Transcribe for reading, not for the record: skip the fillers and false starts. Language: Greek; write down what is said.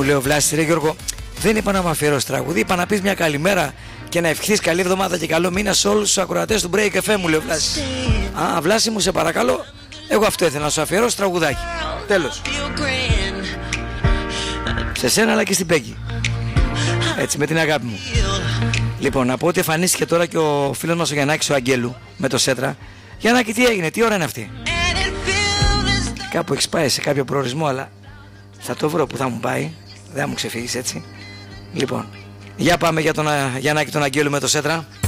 μου λέει ο Βλάσης, ρε Γιώργο, δεν είπα να μου αφιερώσεις τραγούδι, είπα να πεις μια καλημέρα και να ευχηθείς καλή εβδομάδα και καλό μήνα σε όλους τους ακροατές του Break FM, μου λέει ο Βλάσης. Α, Βλάση μου, σε παρακαλώ, εγώ αυτό ήθελα να σου αφιερώσω τραγουδάκι. Τέλος. Σε σένα αλλά και στην Πέγγι. Έτσι, με την αγάπη μου. Λοιπόν, να πω ότι εμφανίστηκε τώρα και ο φίλος μας ο Γιαννάκης ο Αγγέλου με το Σέτρα. Γιαννάκη, τι έγινε, τι ώρα είναι αυτή? Κάπου έχεις πάει σε κάποιο προορισμό, αλλά θα το βρω που θα μου πάει. Δεν θα μου ξεφύγεις έτσι. Λοιπόν, για πάμε για τον Γιαννάκη τον Αγγέλου με το Σέτρα.